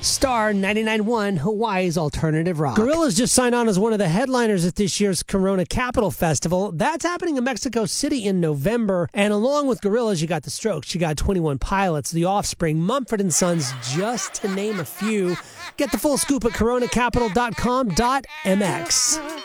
Star 99.1, Hawaii's alternative rock. Gorillaz just signed on as one of the headliners at this year's Corona Capital Festival. That's happening in Mexico City in November. And along with Gorillaz, you got The Strokes, you got 21 Pilots, The Offspring, Mumford & Sons, just to name a few. Get the full scoop at coronacapital.com.mx.